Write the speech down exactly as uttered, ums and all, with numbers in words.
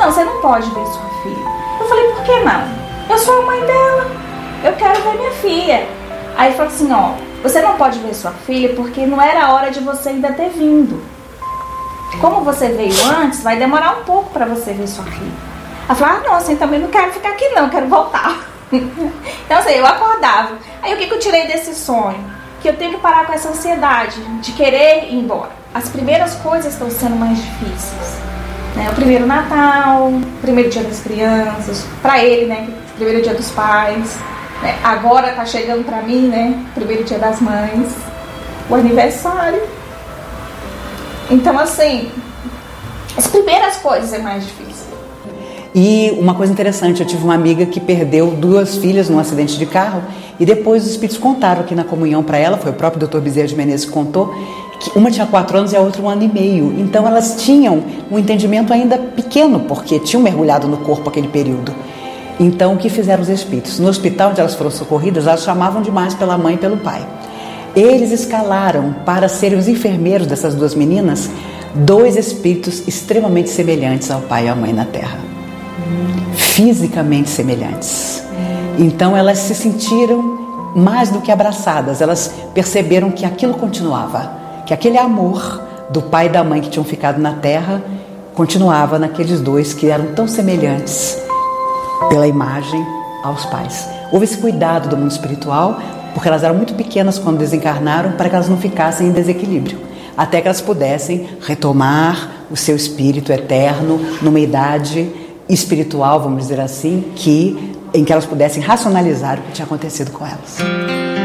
não, você não pode ver sua filha. Eu falei, por que não? Eu sou a mãe dela, eu quero ver minha filha. Aí ele falou assim, ó, você não pode ver sua filha porque não era a hora de você ainda ter vindo. Como você veio antes, vai demorar um pouco para você ver sua filha. Ela falou, ah, não, assim, também não quero ficar aqui não, quero voltar. Então assim, eu acordava. Aí o que, que eu tirei desse sonho? Que eu tenho que parar com essa ansiedade de querer ir embora. As primeiras coisas estão sendo mais difíceis, né? O primeiro Natal, o primeiro dia das crianças, para ele, né? O primeiro dia dos pais, né? Agora tá chegando para mim, né? O primeiro dia das mães, o aniversário. Então assim, as primeiras coisas é mais difícil. E uma coisa interessante, eu tive uma amiga que perdeu duas filhas num acidente de carro e depois os espíritos contaram aqui na comunhão para ela, foi o próprio doutor Bezerra de Menezes que contou, que uma tinha quatro anos e a outra um ano e meio. Então elas tinham um entendimento ainda pequeno, porque tinham mergulhado no corpo aquele período. Então o que fizeram os espíritos? No hospital onde elas foram socorridas, elas chamavam demais pela mãe e pelo pai. Eles escalaram para serem os enfermeiros dessas duas meninas dois espíritos extremamente semelhantes ao pai e à mãe na Terra. Fisicamente semelhantes. Então elas se sentiram mais do que abraçadas, elas perceberam que aquilo continuava, que aquele amor do pai e da mãe que tinham ficado na terra continuava naqueles dois que eram tão semelhantes pela imagem aos pais. Houve esse cuidado do mundo espiritual, porque elas eram muito pequenas quando desencarnaram, para que elas não ficassem em desequilíbrio, até que elas pudessem retomar o seu espírito eterno numa idade espiritual, vamos dizer assim, que, em que elas pudessem racionalizar o que tinha acontecido com elas.